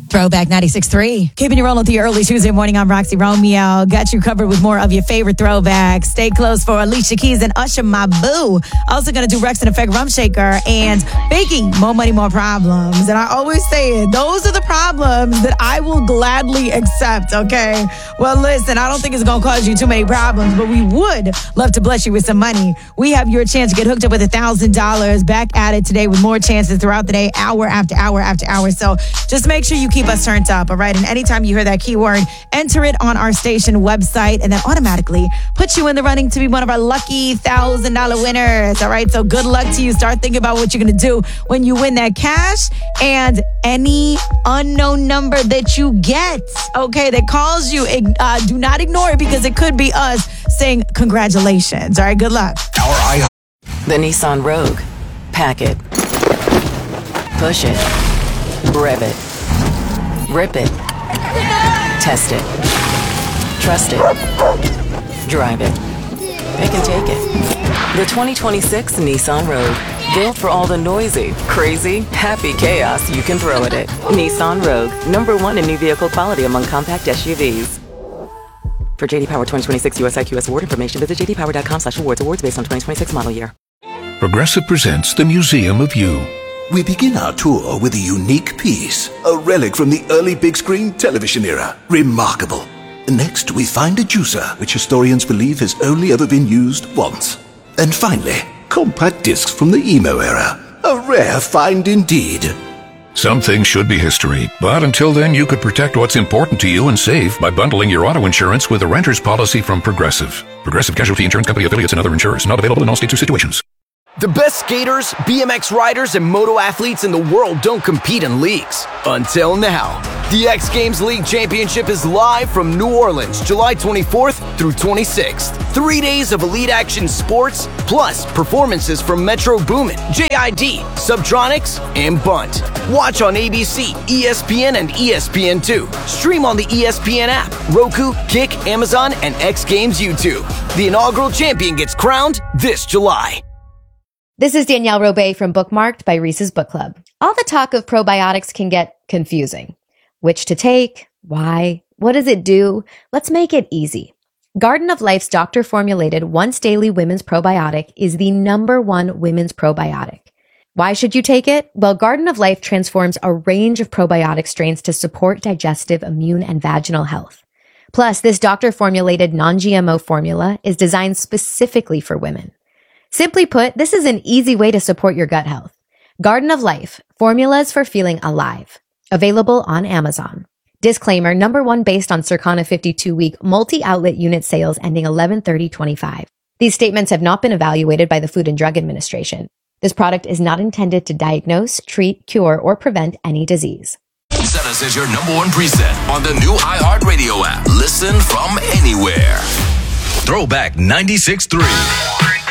Throwback 96.3. Keeping you rolling through your early Tuesday morning. I'm Roxy Romeo. Got you covered with more of your favorite throwbacks. Stay close for Alicia Keys and Usher, my boo. Also going to do Rex and Effect Rum Shaker and Biggie, More Money, More Problems. And I always say it, those are the problems that I will gladly accept, okay? Well, listen, I don't think it's going to cause you too many problems, but we would love to bless you with some money. We have your chance to get hooked up with $1,000. Back at it today with more chances throughout the day, hour after hour after hour. So just make sure you keep us turned up, all right? And anytime you hear that keyword, enter it on our station website and then automatically put you in the running to be one of our lucky $1,000 winners, all right? So good luck to you. Start thinking about what you're going to do when you win that cash and any unknown number that you get, okay, that calls you. Do not ignore it because it could be us saying congratulations, all right? Good luck. The Nissan Rogue. Pack it. Push it. Rev it. Rip it. Test it. Trust it. Drive it. Pick and take it. The 2026 Nissan Rogue. Built for all the noisy, crazy, happy chaos you can throw at it. Nissan Rogue. #1 in new vehicle quality among compact SUVs. For JD Power 2026 US IQS award information, visit jdpower.com/awards. Awards based on 2026 model year. Progressive presents the Museum of You. We begin our tour with a unique piece, a relic from the early big screen television era. Remarkable. Next, we find a juicer, which historians believe has only ever been used once. And finally, compact discs from the emo era. A rare find indeed. Some things should be history, but until then, you could protect what's important to you and save by bundling your auto insurance with a renter's policy from Progressive. Progressive Casualty Insurance Company affiliates and other insurers. Not available in all states or situations. The best skaters, BMX riders, and moto athletes in the world don't compete in leagues. Until now. The X Games League Championship is live from New Orleans, July 24th through 26th. 3 days of elite action sports, plus performances from Metro Boomin, JID, Subtronics, and Bunt. Watch on ABC, ESPN, and ESPN2. Stream on the ESPN app, Roku, Kick, Amazon, and X Games YouTube. The inaugural champion gets crowned this July. This is Danielle Robay from Bookmarked by Reese's Book Club. All the talk of probiotics can get confusing. Which to take? Why? What does it do? Let's make it easy. Garden of Life's doctor-formulated once-daily women's probiotic is the #1 women's probiotic. Why should you take it? Well, Garden of Life transforms a range of probiotic strains to support digestive, immune, and vaginal health. Plus, this doctor-formulated non-GMO formula is designed specifically for women. Simply put, this is an easy way to support your gut health. Garden of Life, formulas for feeling alive. Available on Amazon. Disclaimer, #1 based on Circana 52-week multi-outlet unit sales ending 11/30/25. These statements have not been evaluated by the Food and Drug Administration. This product is not intended to diagnose, treat, cure, or prevent any disease. Set us as your #1 preset on the new iHeartRadio app. Listen from anywhere. Throwback 96.3.